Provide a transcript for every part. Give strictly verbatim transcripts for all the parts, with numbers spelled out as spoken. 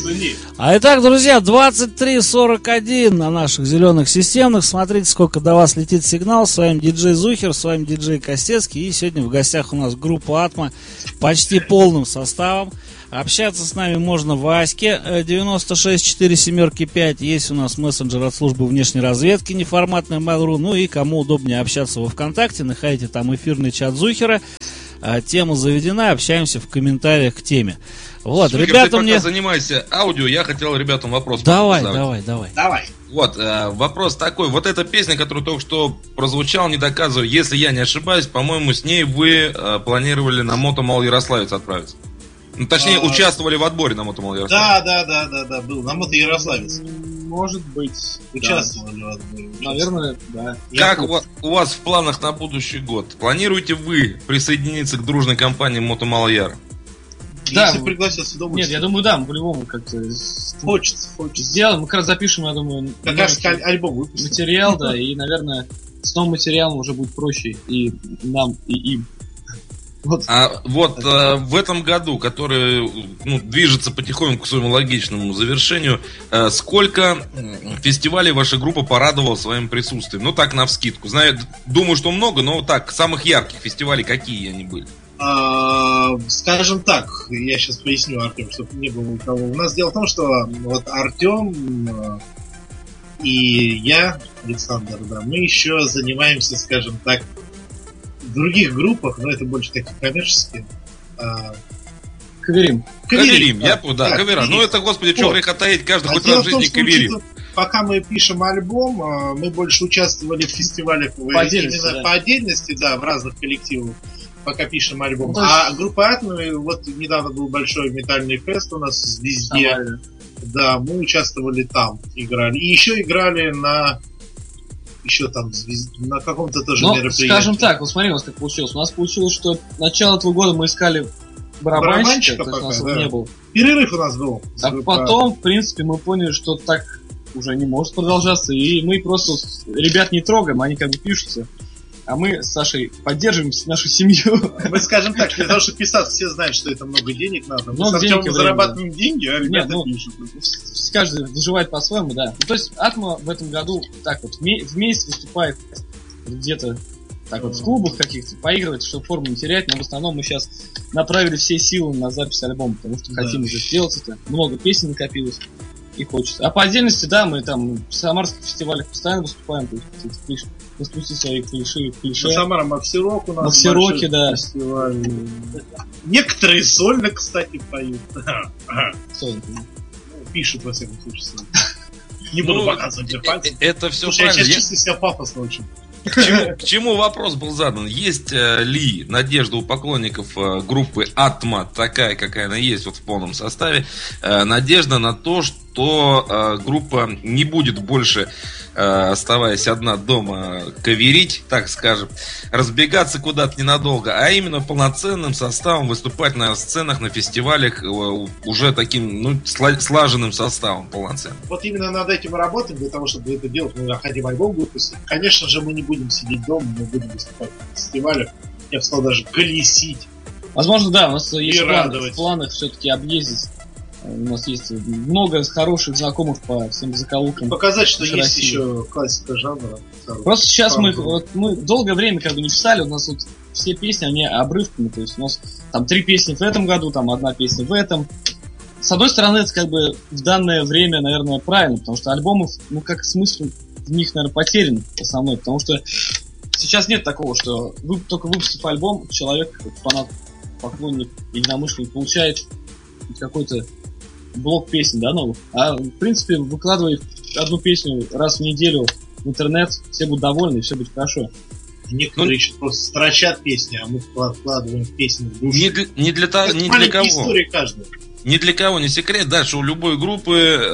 цени. А итак, друзья, двадцать три сорок один на наших зеленых системных. Смотрите, сколько до вас летит сигнал. С вами диджей Зухер, с вами диджей Костецкий. И сегодня в гостях у нас группа Атма почти полным составом. Общаться с нами можно в Аське девяносто шесть сорок семь пять. Есть у нас мессенджер от службы внешней разведки, неформатный Mail.ru. Ну и кому удобнее общаться во ВКонтакте, находите там эфирный чат Зухера. Тема заведена, общаемся в комментариях к теме. Вот, Зухер, ребята, ты мне... пока занимайся аудио, я хотел ребятам вопрос Давай, задать. давай, давай. Давай. Вот, э, вопрос такой. Вот эта песня, которая только что прозвучала, не доказываю, если я не ошибаюсь, по-моему, с ней вы э, планировали на Мотомал Ярославец отправиться. Ну, точнее, А, участвовали в отборе на Мотомал Ярославец. Да, да, да, да, да, был. На Мото Ярославец. Может быть. Участвовали Да. в отборе. Наверное, да. Как у вас, у вас в планах на будущий год? Планируете вы присоединиться к дружной компании Мотомал Яр? Да, Если пригласят с Нет, удовольствием. я думаю, да, мы по-любому как-то Хочется, хочется. сделаем. Мы как раз запишем, я думаю, Как раз аль- альбом выпустим. материал, да, и, наверное, с новым материалом уже будет проще и нам, и им. Вот. А вот э, в этом году, который ну, движется потихоньку к своему логичному завершению, э, сколько фестивалей ваша группа порадовала своим присутствием? Ну так, навскидку. Знаю, думаю, что много, но так, самых ярких фестивалей какие они были? А, скажем так, я сейчас поясню, Артем, чтобы не было у кого. У нас дело в том, что вот Артем э, и я, Александр, да, мы еще занимаемся, скажем так, в других группах, но это больше такие коммерческие. А, Каверим. Каверим, да, я понял, да, да, кавера. каверим. Ну это, господи, что Вот. греха таить, каждый А хоть дело раз в в том, жизни что каверим. учитывая, пока мы пишем альбом, а, мы больше участвовали в фестивалях в- По отдельности, именно да. по отдельности, да, в разных коллективах, пока пишем альбом. Ну, то есть- А группа Атмы, вот недавно был большой метальный фест у нас везде. Нормально. Да, мы участвовали там, играли. И еще играли на еще там звезд- на каком-то тоже Но, мероприятии. скажем так, вот смотри, у нас как получилось. У нас получилось, что начало этого года мы искали барабанщика, Барабанщика то есть у нас пока, его да. не было. Перерыв у нас был. А Группа- потом, в принципе, мы поняли, что так уже не может продолжаться, и мы просто ребят не трогаем, они как бы пишутся. А мы с Сашей поддерживаем нашу семью. Мы скажем так, для того, чтобы писаться, все знают, что это много денег надо. Мы Много с денег и Артемом времени, зарабатываем деньги, а ребята Нет, ну, пишут. Каждый выживает по-своему, да. Ну, то есть Атма в этом году так вот в ме- в месяц выступает где-то так вот в клубах каких-то, поигрывать, чтобы форму не терять, но в основном мы сейчас направили все силы на запись альбома, потому что Да. хотим уже сделать это. Много песен накопилось и хочется. А по отдельности, да, мы там в самарских фестивалях постоянно выступаем, то есть какие-то клиш- распустить свои клиши, клише. На Самара Максирок у нас Максироки, большой да. фестиваль. Некоторые сольно, кстати, поют. Что это? Ну, пишут, во всяком случае. сами. Не буду Ну, показывать э- пальцем. э- Это все Слушай, я правильно. сейчас Я- чувствую себя пафосно очень. К чему, к чему вопрос был задан? Есть э, ли надежда у поклонников э, группы Атма, такая, какая она есть вот в полном составе, э, надежда на то, что э, группа не будет больше, э, оставаясь одна дома, каверить, так скажем, разбегаться куда-то ненадолго, а именно полноценным составом выступать на сценах, на фестивалях э, уже таким, ну, сла- слаженным составом полноценным. Вот именно над этим мы работаем, для того, чтобы это делать, мы хотим альбом выпустить. Конечно же, мы не будем сидеть дома, мы будем выступать на фестивалях. Я бы сказал, даже колесить. Возможно, да, у нас есть план, радовать. в планах все-таки объездить. У нас есть много хороших знакомых по всем закоулкам. Показать, что России. есть еще классика жанра. Просто сейчас мы, Правда. вот, мы долгое время как бы не писали, у нас вот все песни, они обрывками, то есть у нас там три песни в этом году, там одна песня в этом. С одной стороны, это как бы в данное время, наверное, правильно, потому что альбомов, ну как смысл в них, наверное, потерян основной, потому что сейчас нет такого, что вы, только выпустив альбом, человек, фанат, поклонник, единомышленник, получает какой-то блок песен, да, новых. А в принципе, выкладывая одну песню раз в неделю в интернет, все будут довольны, и все будет хорошо. Некоторые Ну, еще просто строчат песни, а мы вкладываем песни в душу. Не для, не для, того- Это не для маленькие кого. истории каждой. Ни для кого не секрет, дальше у любой группы,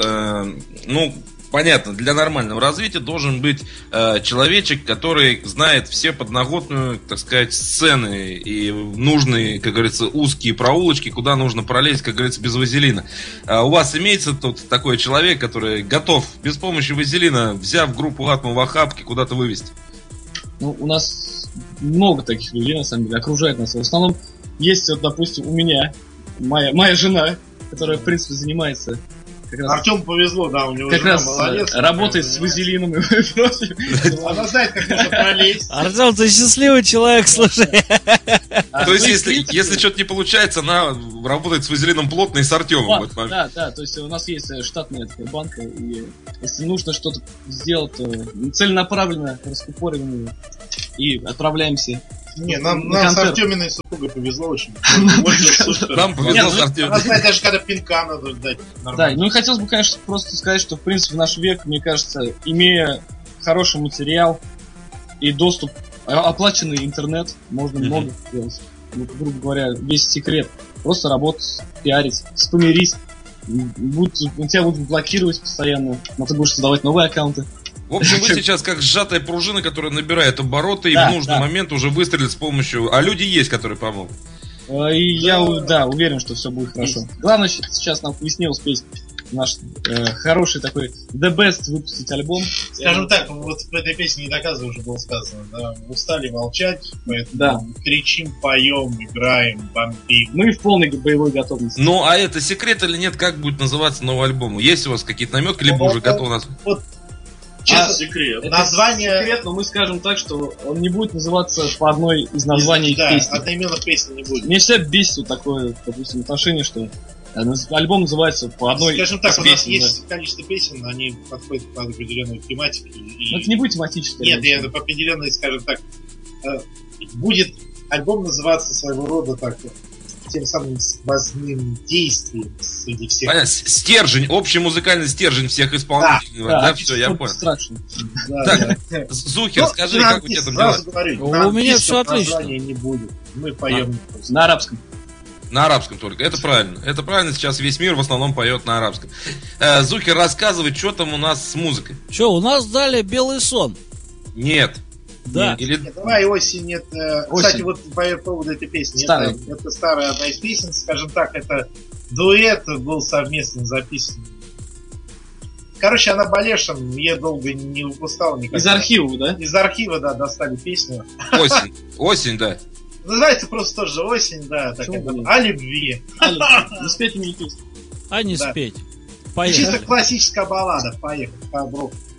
э, ну, понятно, для нормального развития должен быть э, человечек, который знает все подноготную, так сказать, сцены и нужные, как говорится, узкие проулочки, куда нужно пролезть, как говорится, без вазелина. А у вас имеется тут такой человек, который готов без помощи вазелина, взяв группу Атма в охапке, куда-то вывести? Ну, у нас много таких людей, на самом деле, окружает нас. В основном есть, вот, допустим, у меня моя, моя жена, которая, в принципе, занимается как раз, Артему повезло, да, у него как жена раз молодец. работает с вазелином и прочим. Она знает, как можно пролезть. Артем, ты счастливый человек, слушай. А То есть, вы, в если, принципе, если что-то не получается, она работает с Вазелином плотно и с Артемом. банк, в этот момент. да, да, то есть у нас есть э, штатная такая банка, и если нужно что-то сделать, то целенаправленно раскупориваем ее и отправляемся. Не, нам, На нам с концерт. Артеминой супругой повезло очень. Нам Очень супер. Нам повезло Нет, с ну, Артемом. Она знает даже, когда пинка надо дать. Да, Нормально. ну и хотелось бы, конечно, просто сказать, что в принципе в наш век, мне кажется, имея хороший материал и доступ, а- оплаченный интернет, можно Мгм. много сделать. Ну, грубо говоря, весь секрет. Просто работать, пиарить, спомирись. Будут, тебя будут блокировать постоянно, но ты будешь создавать новые аккаунты. В общем, вы сейчас как сжатая пружина, которая набирает обороты и Да, в нужный да. момент уже выстрелит с помощью... А люди есть, которые помогут. Э, И я, у- да, уверен, что все будет хорошо. Главное щ- сейчас нам весне успеть наш э, хороший такой The Best выпустить альбом. Скажем так, вот в этой песне не доказываю, уже было сказано, да, устали молчать, поэтому Да. кричим, поем, играем, бомбим. Мы в полной боевой готовности. Ну, а это секрет или нет, как будет называться новый альбом? Есть у вас какие-то наметки, либо уже готовы нас... Честно, А, секрет. Это Название... секрет, но мы скажем так, что он не будет называться по одной из названий да, песни. одноименных песен не будет. Мне всегда бесит вот такое, допустим, отношение, что э, наз- альбом называется по одной Скажем так, из у нас песен. да. есть количество песен, они подходят под определенную тематику. И... Но это не будет тематическое. Нет, альбом. я по определенной, скажем так, э, будет альбом называться своего рода так, тем самым сквозным действием среди всех. Понятно, с- стержень, общий музыкальный стержень всех исполнителей. Да, Да, все, я Антистop понял. Destruction. Да, Так, да. Зухер, Ну, скажи, на как у тебя антис- там дела? сразу говорю, У на меня антистов всё отлично. названия не будет. Мы поем. просто. На арабском. На арабском только. Это правильно. Это правильно. Сейчас весь мир в основном поет на арабском. Э, Зухер, рассказывай, что там у нас с музыкой. Че, у нас дали «Белый сон». Нет. Да. Или... Нет, давай осень, это... Осень. Кстати, вот по поводу этой песни. Старая. Это, это старая одна из песен, скажем так, это дуэт был совместно записан. Короче, она болешем, я долго не выпускал никогда. Из архива, да? Из архива, да, достали песню. Осень. Осень, да. Называется просто тоже осень, да, так, Почему это, нет? о любви. Не спеть мне песню. А не Да. спеть. Чисто Поехали. классическая баллада, поехали, по броку.